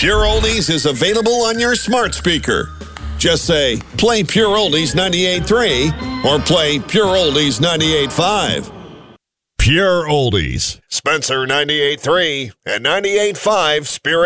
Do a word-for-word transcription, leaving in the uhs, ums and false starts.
Pure Oldies is available on your smart speaker. Just say, play Pure Oldies ninety-eight point three or play Pure Oldies ninety-eight point five. Pure Oldies. Spencer ninety-eight point three and ninety-eight point five Spirit.